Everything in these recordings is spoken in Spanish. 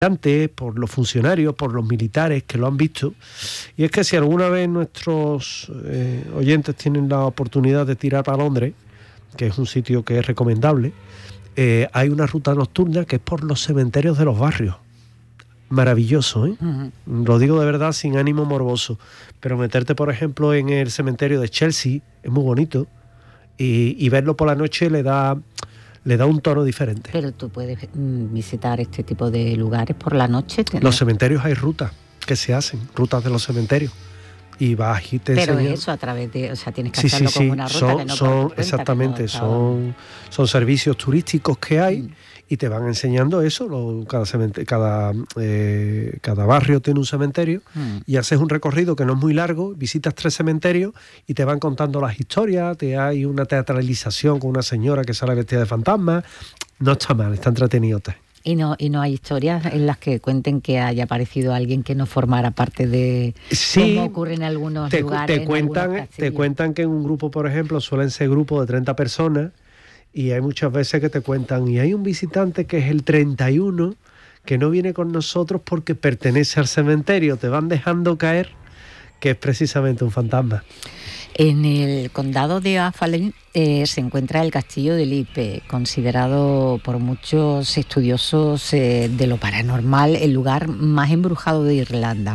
por los funcionarios, por los militares que lo han visto. Y es que si alguna vez nuestros oyentes tienen la oportunidad de tirar a Londres, que es un sitio que es recomendable, hay una ruta nocturna que es por los cementerios de los barrios. Maravilloso, ¿eh? Uh-huh. Lo digo de verdad sin ánimo morboso, pero meterte, por ejemplo, en el cementerio de Chelsea es muy bonito y verlo por la noche le da un tono diferente. Pero tú puedes visitar este tipo de lugares por la noche. Los cementerios hay rutas que se hacen, rutas de los cementerios. Y vas y te pero enseñan. Eso a través de, o sea, tienes que hacerlo como una ruta que no son exactamente, son servicios turísticos que hay y te van enseñando eso. Cada barrio tiene un cementerio y haces un recorrido que no es muy largo, visitas 3 cementerios y te van contando las historias. Hay una teatralización con una señora que sale vestida de fantasma. No está mal, está entretenido. Y no hay historias en las que cuenten que haya aparecido alguien que no formara parte de... Sí, como ocurre en algunos lugares. Te cuentan que en un grupo, por ejemplo, suelen ser grupos de 30 personas y hay muchas veces que te cuentan y hay un visitante que es el 31 que no viene con nosotros porque pertenece al cementerio. Te van dejando caer que es precisamente un fantasma. En el condado de Afalen se encuentra el castillo de Lippe, considerado por muchos estudiosos de lo paranormal el lugar más embrujado de Irlanda.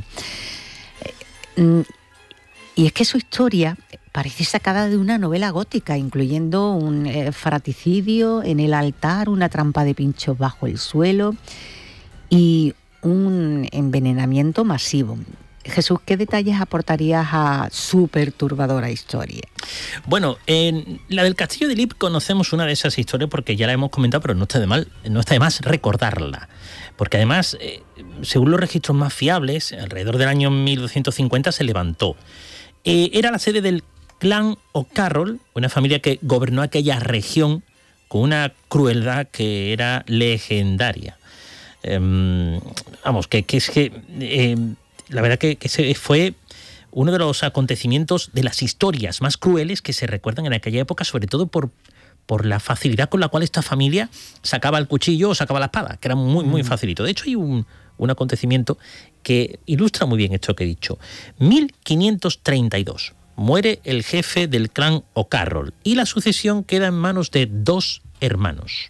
Y es que su historia parece sacada de una novela gótica, incluyendo un fratricidio en el altar, una trampa de pinchos bajo el suelo y un envenenamiento masivo. Jesús, ¿qué detalles aportarías a su perturbadora historia? Bueno, en la del Castillo de Lippe conocemos una de esas historias porque ya la hemos comentado, pero no está de más recordarla. Porque además, según los registros más fiables, alrededor del año 1250 se levantó. Era la sede del clan O'Carroll, una familia que gobernó aquella región con una crueldad que era legendaria. La verdad que ese fue uno de los acontecimientos, de las historias más crueles que se recuerdan en aquella época, sobre todo por la facilidad con la cual esta familia sacaba el cuchillo o sacaba la espada, que era muy, muy facilito. De hecho, hay un acontecimiento que ilustra muy bien esto que he dicho. 1532 muere el jefe del clan O'Carroll y la sucesión queda en manos de 2 hermanos.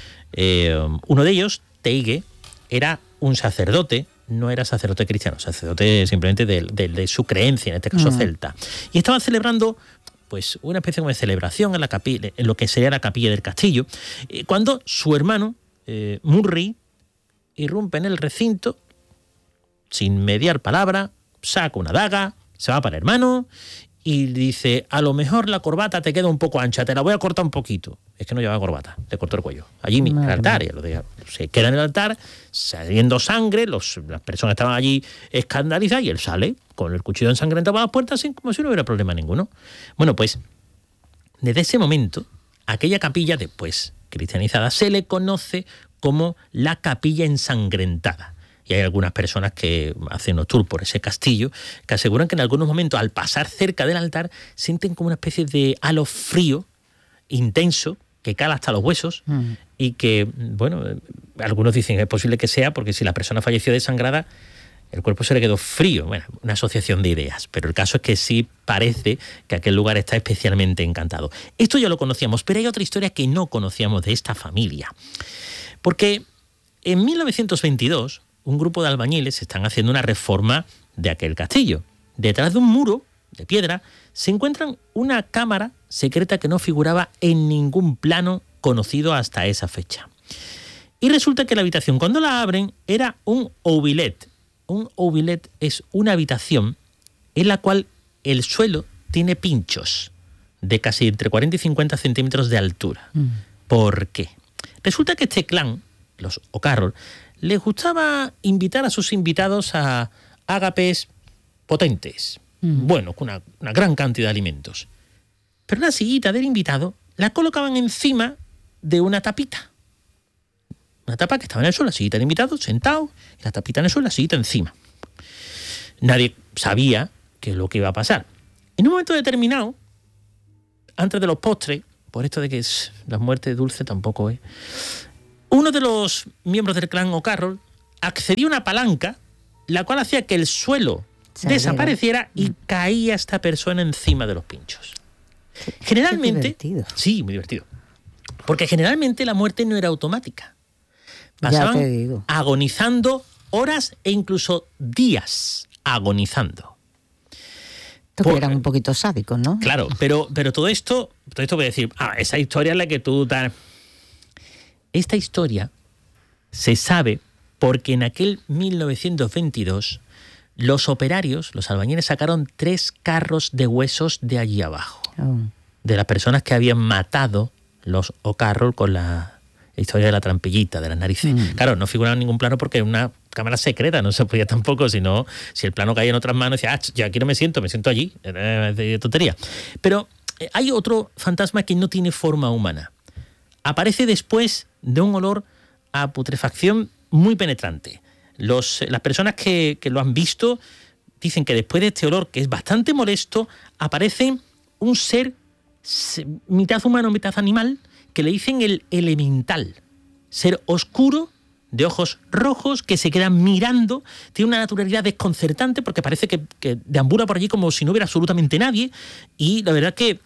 Uno de ellos, Teige, era un sacerdote. No era sacerdote cristiano, sacerdote simplemente de su creencia, en este caso celta. Y estaban celebrando pues una especie como de celebración en lo que sería la capilla del castillo, cuando su hermano, Murray, irrumpe en el recinto, sin mediar palabra, saca una daga, se va para el hermano y dice: a lo mejor la corbata te queda un poco ancha, te la voy a cortar un poquito. Es que no llevaba corbata, le cortó el cuello. Allí en el altar, se queda en el altar, saliendo sangre, las personas estaban allí escandalizadas y él sale con el cuchillo ensangrentado a las puertas así como si no hubiera problema ninguno. Bueno, pues desde ese momento, aquella capilla, después cristianizada, se le conoce como la capilla ensangrentada. Y hay algunas personas que hacen un tour por ese castillo que aseguran que en algunos momentos, al pasar cerca del altar, sienten como una especie de halo frío, intenso, que cala hasta los huesos y que, bueno, algunos dicen que es posible que sea porque si la persona falleció desangrada, el cuerpo se le quedó frío. Bueno, una asociación de ideas, pero el caso es que sí parece que aquel lugar está especialmente encantado. Esto ya lo conocíamos, pero hay otra historia que no conocíamos de esta familia. Porque en 1922, un grupo de albañiles están haciendo una reforma de aquel castillo. Detrás de un muro de piedra se encuentran una cámara secreta que no figuraba en ningún plano conocido hasta esa fecha. Y resulta que la habitación, cuando la abren, era un oubliette. Un oubliette es una habitación en la cual el suelo tiene pinchos de casi entre 40 y 50 centímetros de altura. ¿Por qué? Resulta que este clan, los O'Carroll, les gustaba invitar a sus invitados a ágapes potentes, bueno, con una gran cantidad de alimentos. Pero la sillita del invitado la colocaban encima de una tapita. Una tapa que estaba en el suelo, la sillita del invitado sentado, y la tapita en el suelo, la sillita encima. Nadie sabía qué es lo que iba a pasar. En un momento determinado, antes de los postres, por esto de que la muerte dulce tampoco es, uno de los miembros del clan O'Carroll accedía a una palanca, la cual hacía que el suelo desapareciera y caía esta persona encima de los pinchos. Generalmente, sí, muy divertido. Porque generalmente la muerte no era automática. Pasaban agonizando horas e incluso días agonizando. Eran un poquito sádicos, ¿no? Claro, pero todo esto voy a decir, esa historia es la que tú das. Esta historia se sabe porque en aquel 1922 los operarios, los albañiles, sacaron 3 carros de huesos de allí abajo. De las personas que habían matado los O'Carroll con la historia de la trampillita, de las narices. Claro, no figuraba en ningún plano porque era una cámara secreta, no se podía tampoco, sino si el plano caía en otras manos, decía, yo aquí no me siento allí, de tontería. Pero hay otro fantasma que no tiene forma humana. Aparece después de un olor a putrefacción muy penetrante. Las personas que lo han visto dicen que después de este olor, que es bastante molesto, aparece un ser mitad humano, mitad animal, que le dicen el elemental. Ser oscuro, de ojos rojos, que se quedan mirando, tiene una naturalidad desconcertante porque parece que deambula por allí como si no hubiera absolutamente nadie, y la verdad que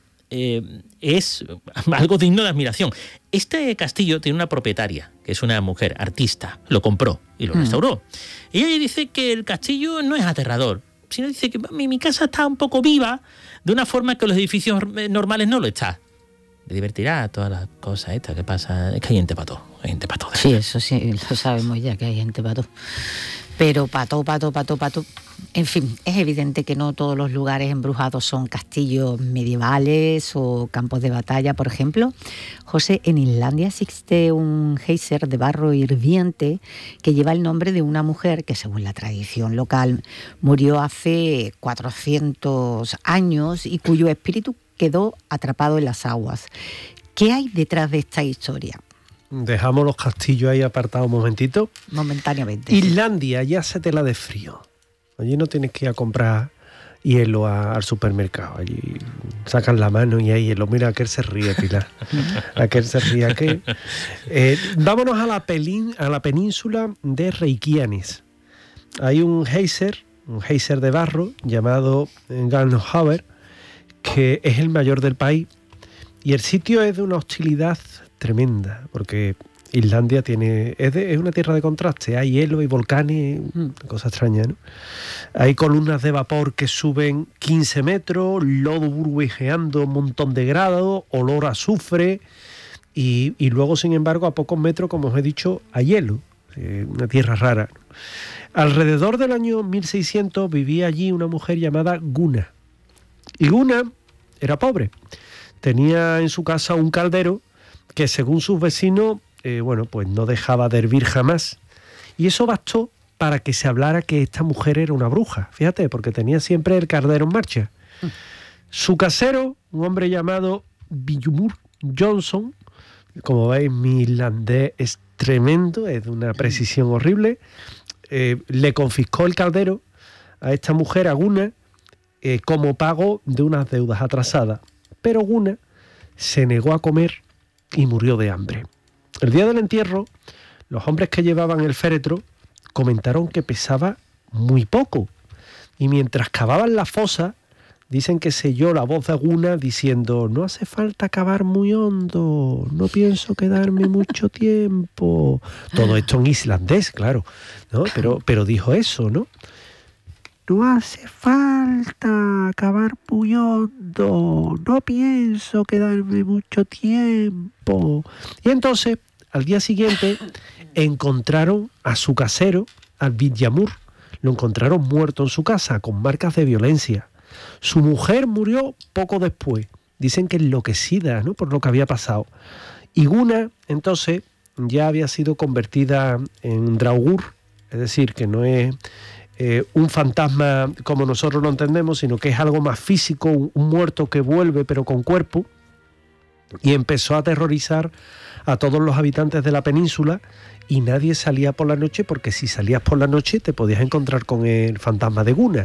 es algo digno de admiración. Este castillo tiene una propietaria, que es una mujer artista, lo compró y lo restauró. Y ella dice que el castillo no es aterrador, sino dice que mi casa está un poco viva, de una forma que los edificios normales no lo está. Le divertirá todas las cosas estas que pasa. Es que hay gente para todo. Sí, eso sí, lo sabemos ya, que hay gente para todo. Pero pato. En fin, es evidente que no todos los lugares embrujados son castillos medievales o campos de batalla, por ejemplo. José, en Islandia existe un geyser de barro hirviente que lleva el nombre de una mujer que, según la tradición local, murió hace 400 años y cuyo espíritu quedó atrapado en las aguas. ¿Qué hay detrás de esta historia? Dejamos los castillos ahí apartados un momentito. Momentáneamente. Islandia, ya se te la de frío. Allí no tienes que ir a comprar hielo al supermercado. Allí sacan la mano y hay hielo. Mira, aquel se ríe, Pilar. Aquel se ríe. Vámonos a la península de Reykjanes. Hay un geyser de barro llamado Ganghaver, que es el mayor del país. Y el sitio es de una hostilidad tremenda, porque Islandia es una tierra de contraste. Hay hielo y volcanes, cosa extraña, ¿no? Hay columnas de vapor que suben 15 metros, lodo burbujeando un montón de grados, olor a azufre, y luego, sin embargo, a pocos metros, como os he dicho, hay hielo. Una tierra rara, ¿no? Alrededor del año 1600 vivía allí una mujer llamada Guna. Y Guna era pobre. Tenía en su casa un caldero que, según sus vecinos, pues no dejaba de hervir jamás. Y eso bastó para que se hablara que esta mujer era una bruja. Fíjate, porque tenía siempre el caldero en marcha. Su casero, un hombre llamado Vilhjálmur Jónsson, como veis, mi islandés es tremendo, es de una precisión horrible, le confiscó el caldero a esta mujer, a Guna, como pago de unas deudas atrasadas. Pero Guna se negó a comer y murió de hambre. El día del entierro, los hombres que llevaban el féretro comentaron que pesaba muy poco. Y mientras cavaban la fosa, dicen que se oyó la voz de Guna diciendo: no hace falta cavar muy hondo, no pienso quedarme mucho tiempo. Todo esto en islandés, claro, ¿no? Pero dijo eso, ¿no? No hace falta cavar muy hondo, no pienso quedarme mucho tiempo. Y entonces, al día siguiente, encontraron a su casero, al Vilhjálmur. Lo encontraron muerto en su casa, con marcas de violencia. Su mujer murió poco después, dicen que enloquecida, ¿no?, por lo que había pasado. Y Guna, entonces, ya había sido convertida en draugur, es decir, que no es un fantasma como nosotros lo entendemos, sino que es algo más físico, un muerto que vuelve pero con cuerpo, y empezó a aterrorizar a todos los habitantes de la península, y nadie salía por la noche, porque si salías por la noche te podías encontrar con el fantasma de Guna.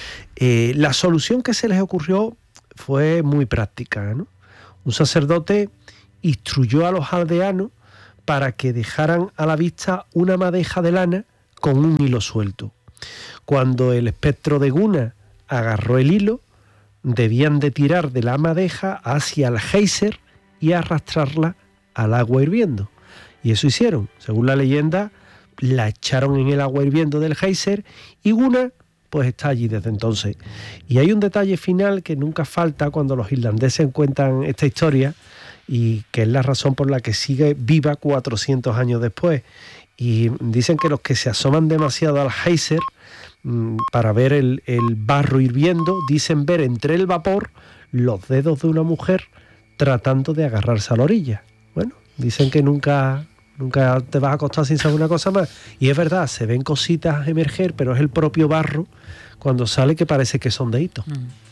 La solución que se les ocurrió fue muy práctica, ¿no? Un sacerdote instruyó a los aldeanos para que dejaran a la vista una madeja de lana con un hilo suelto. Cuando el espectro de Guna agarró el hilo, debían de tirar de la madeja hacia el geyser y arrastrarla al agua hirviendo. Y eso hicieron. Según la leyenda, la echaron en el agua hirviendo del geyser y Guna pues está allí desde entonces. Y hay un detalle final que nunca falta cuando los irlandeses cuentan esta historia, y que es la razón por la que sigue viva 400 años después. Y dicen que los que se asoman demasiado al geyser para ver el barro hirviendo, dicen ver entre el vapor los dedos de una mujer tratando de agarrarse a la orilla. Bueno, dicen que nunca te vas a acostar sin saber una cosa más. Y es verdad, se ven cositas emerger, pero es el propio barro cuando sale que parece que son deditos.